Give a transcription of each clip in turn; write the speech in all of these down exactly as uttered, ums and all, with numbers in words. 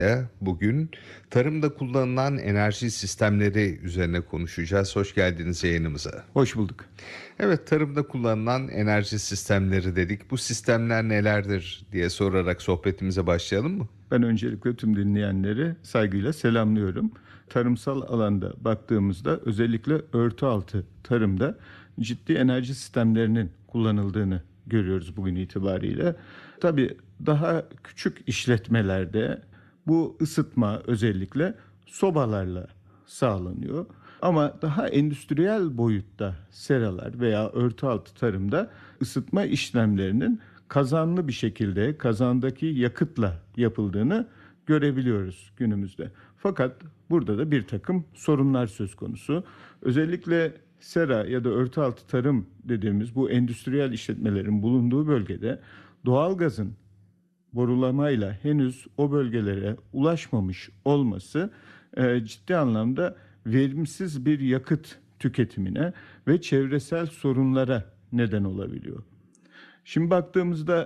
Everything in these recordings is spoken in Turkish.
Bugün tarımda kullanılan enerji sistemleri üzerine konuşacağız. Hoş geldiniz yayınımıza. Hoş bulduk. Evet, tarımda kullanılan enerji sistemleri dedik. Bu sistemler nelerdir diye sorarak sohbetimize başlayalım mı? Ben öncelikle tüm dinleyenleri saygıyla selamlıyorum. Tarımsal alanda baktığımızda özellikle örtü altı tarımda ciddi enerji sistemlerinin kullanıldığını görüyoruz bugün itibariyle. Tabii daha küçük işletmelerde bu ısıtma özellikle sobalarla sağlanıyor. Ama daha endüstriyel boyutta seralar veya örtü altı tarımda ısıtma işlemlerinin kazanlı bir şekilde kazandaki yakıtla yapıldığını görebiliyoruz günümüzde. Fakat burada da bir takım sorunlar söz konusu. Özellikle sera ya da örtü altı tarım dediğimiz bu endüstriyel işletmelerin bulunduğu bölgede doğalgazın borulamayla henüz o bölgelere ulaşmamış olması e, ciddi anlamda verimsiz bir yakıt tüketimine ve çevresel sorunlara neden olabiliyor. Şimdi baktığımızda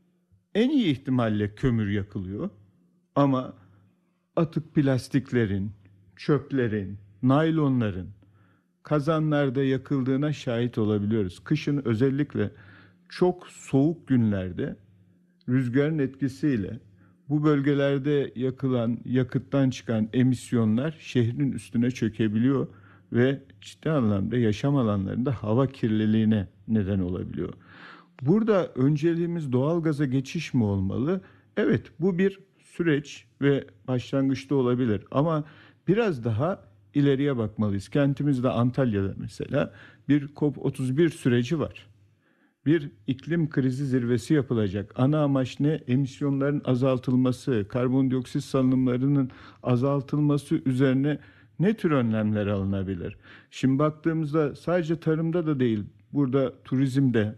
en iyi ihtimalle kömür yakılıyor ama atık plastiklerin, çöplerin, naylonların kazanlarda yakıldığına şahit olabiliyoruz. Kışın özellikle çok soğuk günlerde rüzgarın etkisiyle bu bölgelerde yakılan yakıttan çıkan emisyonlar şehrin üstüne çökebiliyor ve ciddi anlamda yaşam alanlarında hava kirliliğine neden olabiliyor. Burada önceliğimiz doğalgaza geçiş mi olmalı? Evet, bu bir süreç ve başlangıçta olabilir ama biraz daha ileriye bakmalıyız. Kentimizde Antalya'da mesela bir COP otuz bir süreci var. Bir iklim krizi zirvesi yapılacak. Ana amaç ne? Emisyonların azaltılması, karbondioksit salınımlarının azaltılması üzerine ne tür önlemler alınabilir? Şimdi baktığımızda sadece tarımda da değil, burada turizmde,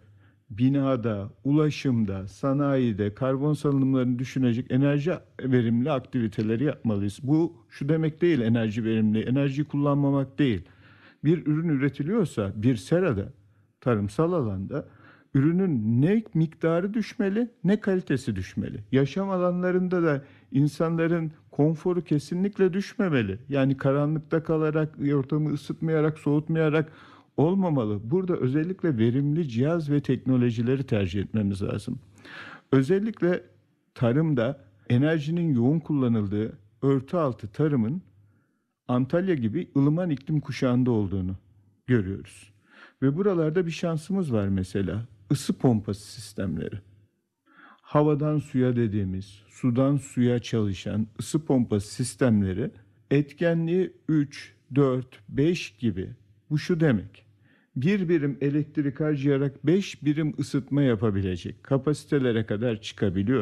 binada, ulaşımda, sanayide karbon salınımlarını düşünecek enerji verimli aktiviteleri yapmalıyız. Bu şu demek değil, enerji verimli, enerjiyi kullanmamak değil. Bir ürün üretiliyorsa bir serada, tarımsal alanda ürünün ne miktarı düşmeli ne kalitesi düşmeli. Yaşam alanlarında da insanların konforu kesinlikle düşmemeli. Yani karanlıkta kalarak, ortamı ısıtmayarak, soğutmayarak olmamalı. Burada özellikle verimli cihaz ve teknolojileri tercih etmemiz lazım. Özellikle tarımda enerjinin yoğun kullanıldığı örtü altı tarımın Antalya gibi ılıman iklim kuşağında olduğunu görüyoruz. Ve buralarda bir şansımız var mesela. Isı pompası sistemleri. Havadan suya dediğimiz, sudan suya çalışan ısı pompası sistemleri etkenliği üç, dört, beş gibi. Bu şu demek. Bir birim elektrik harcayarak beş birim ısıtma yapabilecek kapasitelere kadar çıkabiliyor.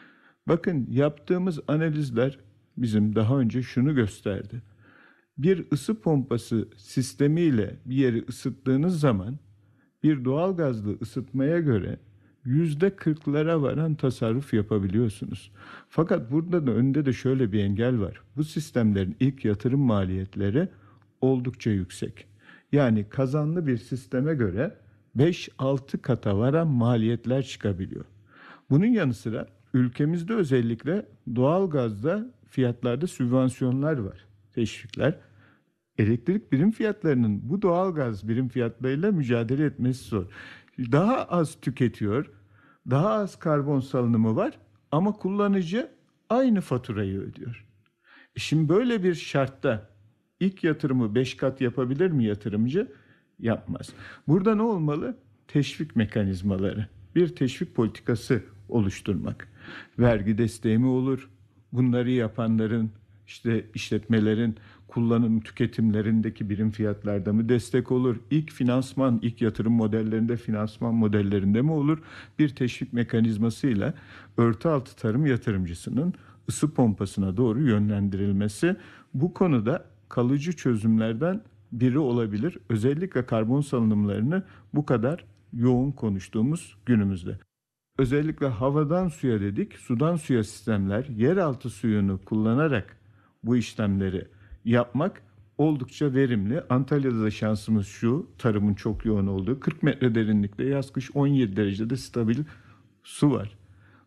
Bakın yaptığımız analizler bizim daha önce şunu gösterdi. Bir ısı pompası sistemiyle bir yeri ısıttığınız zaman bir doğalgazlı ısıtmaya göre yüzde kırklara varan tasarruf yapabiliyorsunuz. Fakat burada da önünde de şöyle bir engel var. Bu sistemlerin ilk yatırım maliyetleri oldukça yüksek. Yani kazanlı bir sisteme göre beş altı kata varan maliyetler çıkabiliyor. Bunun yanı sıra ülkemizde özellikle doğalgazda fiyatlarda sübvansiyonlar var, teşvikler. Elektrik birim fiyatlarının bu doğalgaz birim fiyatlarıyla mücadele etmesi zor. Daha az tüketiyor, daha az karbon salınımı var ama kullanıcı aynı faturayı ödüyor. E Şimdi böyle bir şartta ilk yatırımı beş kat yapabilir mi yatırımcı? Yapmaz. Burada ne olmalı? Teşvik mekanizmaları. Bir teşvik politikası oluşturmak. Vergi desteği mi olur? Bunları yapanların, işte işletmelerin kullanım tüketimlerindeki birim fiyatlarda mı destek olur? İlk finansman, ilk yatırım modellerinde, finansman modellerinde mi olur? Bir teşvik mekanizmasıyla örtü altı tarım yatırımcısının ısı pompasına doğru yönlendirilmesi bu konuda kalıcı çözümlerden biri olabilir. Özellikle karbon salınımlarını bu kadar yoğun konuştuğumuz günümüzde. Özellikle havadan suya dedik, sudan suya sistemler, yeraltı suyunu kullanarak bu işlemleri yapmak oldukça verimli. Antalya'da da şansımız şu, tarımın çok yoğun olduğu kırk metre derinlikte yaz kış on yedi derecede stabil su var.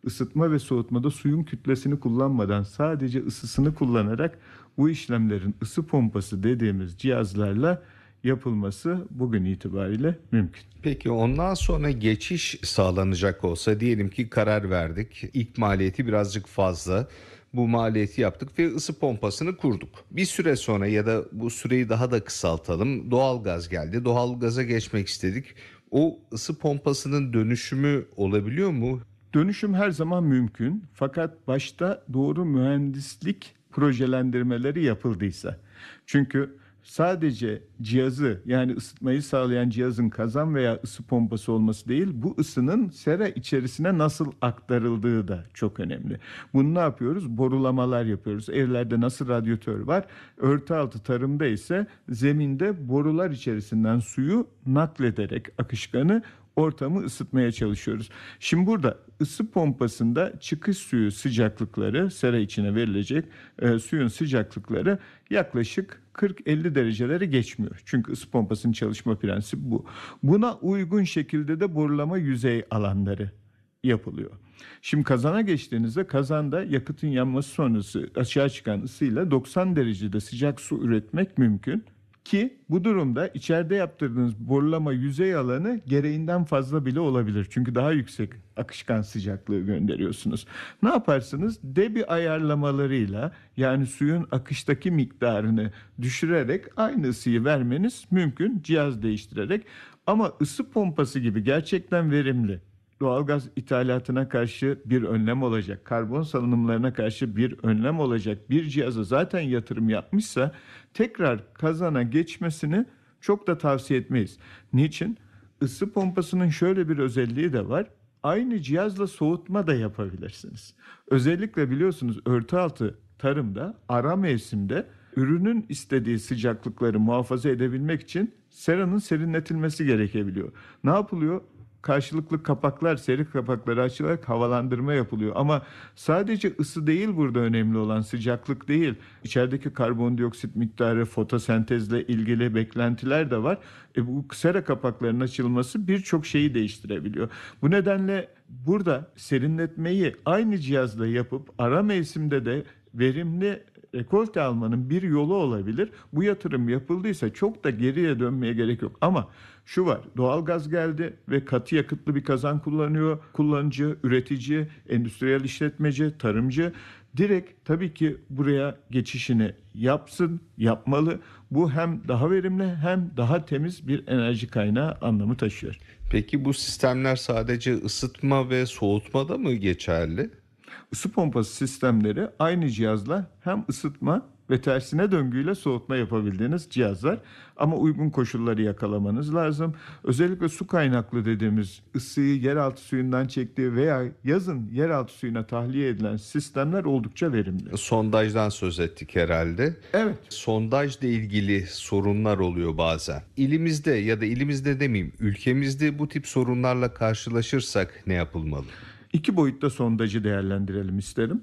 ısıtma ve soğutmada suyun kütlesini kullanmadan sadece ısısını kullanarak bu işlemlerin ısı pompası dediğimiz cihazlarla yapılması bugün itibariyle mümkün. Peki ondan sonra geçiş sağlanacak olsa diyelim ki karar verdik. İlk maliyeti birazcık fazla. Bu maliyeti yaptık ve ısı pompasını kurduk. Bir süre sonra ya da bu süreyi daha da kısaltalım. Doğalgaz geldi. Doğalgaza geçmek istedik. O ısı pompasının dönüşümü olabiliyor mu? Dönüşüm her zaman mümkün, fakat başta doğru mühendislik projelendirmeleri yapıldıysa. Çünkü sadece cihazı, yani ısıtmayı sağlayan cihazın kazan veya ısı pompası olması değil, bu ısının sera içerisine nasıl aktarıldığı da çok önemli. Bunu ne yapıyoruz? Borulamalar yapıyoruz. Evlerde nasıl radyatör var? Örtü altı tarımda ise zeminde borular içerisinden suyu naklederek akışkanı ortamı ısıtmaya çalışıyoruz. Şimdi burada ısı pompasında çıkış suyu sıcaklıkları, sera içine verilecek e, suyun sıcaklıkları yaklaşık kırk elli dereceleri geçmiyor. Çünkü ısı pompasının çalışma prensibi bu. Buna uygun şekilde de borulama yüzey alanları yapılıyor. Şimdi kazana geçtiğinizde kazanda yakıtın yanması sonrası aşağı çıkan ısıyla doksan derecede sıcak su üretmek mümkün. Ki bu durumda içeride yaptırdığınız borulama yüzey alanı gereğinden fazla bile olabilir. Çünkü daha yüksek akışkan sıcaklığı gönderiyorsunuz. Ne yaparsınız? Debi ayarlamalarıyla, yani suyun akıştaki miktarını düşürerek aynı ısıyı vermeniz mümkün, cihaz değiştirerek. Ama ısı pompası gibi gerçekten verimli, doğalgaz ithalatına karşı bir önlem olacak, karbon salınımlarına karşı bir önlem olacak bir cihaza zaten yatırım yapmışsa tekrar kazana geçmesini çok da tavsiye etmeyiz. Niçin? Isı pompasının şöyle bir özelliği de var. Aynı cihazla soğutma da yapabilirsiniz. Özellikle biliyorsunuz örtü altı tarımda ara mevsimde ürünün istediği sıcaklıkları muhafaza edebilmek için seranın serinletilmesi gerekebiliyor. Ne yapılıyor? Karşılıklı kapaklar, seri kapakları açılarak havalandırma yapılıyor. Ama sadece ısı değil burada önemli olan, sıcaklık değil. İçerideki karbondioksit miktarı, fotosentezle ilgili beklentiler de var. E bu sera kapaklarının açılması birçok şeyi değiştirebiliyor. Bu nedenle burada serinletmeyi aynı cihazla yapıp ara mevsimde de verimli rekolte almanın bir yolu olabilir. Bu yatırım yapıldıysa çok da geriye dönmeye gerek yok. Ama şu var, doğalgaz geldi ve katı yakıtlı bir kazan kullanıyor. Kullanıcı, üretici, endüstriyel işletmeci, tarımcı direkt tabii ki buraya geçişini yapsın, yapmalı. Bu hem daha verimli hem daha temiz bir enerji kaynağı anlamı taşıyor. Peki bu sistemler sadece ısıtma ve soğutmada mı geçerli? Isı pompası sistemleri aynı cihazla hem ısıtma ve tersine döngüyle soğutma yapabildiğiniz cihazlar. Ama uygun koşulları yakalamanız lazım. Özellikle su kaynaklı dediğimiz ısıyı yeraltı suyundan çektiği veya yazın yeraltı suyuna tahliye edilen sistemler oldukça verimli. Sondajdan söz ettik herhalde. Evet. Sondajla ilgili sorunlar oluyor bazen. İlimizde ya da ilimizde demeyeyim, ülkemizde bu tip sorunlarla karşılaşırsak ne yapılmalı? İki boyutta sondajı değerlendirelim isterim.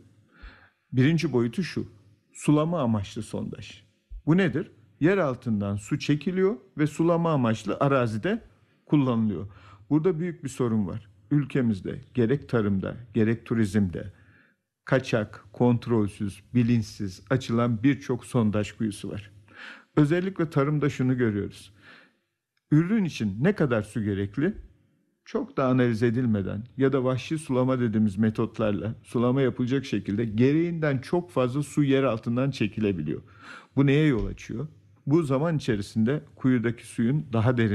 Birinci boyutu şu: sulama amaçlı sondaj. Bu nedir? Yer altından su çekiliyor ve sulama amaçlı arazide kullanılıyor. Burada büyük bir sorun var. Ülkemizde gerek tarımda gerek turizmde kaçak, kontrolsüz, bilinçsiz açılan birçok sondaj kuyusu var. Özellikle tarımda şunu görüyoruz. Ürün için ne kadar su gerekli? Çok da analiz edilmeden ya da vahşi sulama dediğimiz metotlarla sulama yapılacak şekilde gereğinden çok fazla su yer altından çekilebiliyor. Bu neye yol açıyor? Bu zaman içerisinde kuyudaki suyun daha derin